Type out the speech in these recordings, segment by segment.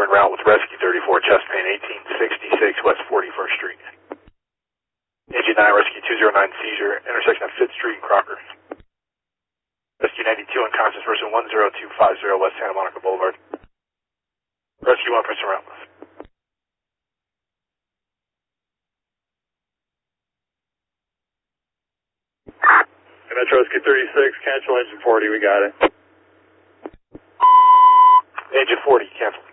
34 en route with Rescue 34, chest pain 1866 West 41st Street. Agent 9, Rescue 209 seizure, intersection of 5th Street and Crocker. Rescue 92, unconscious person 10250 West Santa Monica Boulevard. Rescue 1, person around. Metro Rescue 36, cancel engine 40, we got it. Engine 40, cancel.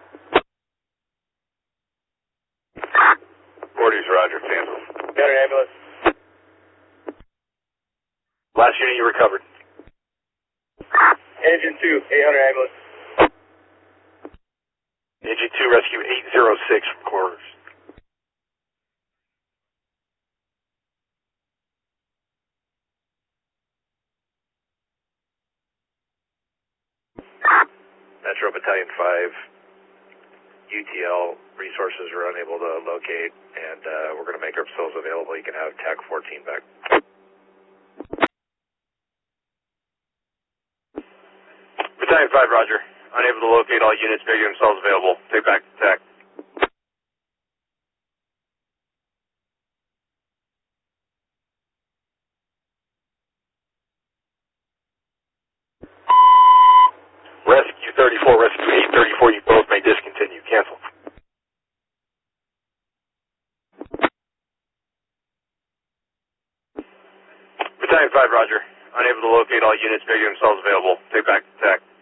40's Roger, cancel. Got an ambulance. Last unit you recovered. Engine 2, 800 ambulance. Engine 2, Rescue 806 from quarters. Metro Battalion 5, UTL resources are unable to locate, and we're going to make ourselves available. You can have TAC 14 back. Battalion 5, Roger. Unable to locate all units, making themselves available. Take back to TAC. Rescue 34, Rescue 834, you both may discontinue. Cancel. Battalion 5, Roger. Unable to locate all units, making themselves available. Take back to TAC.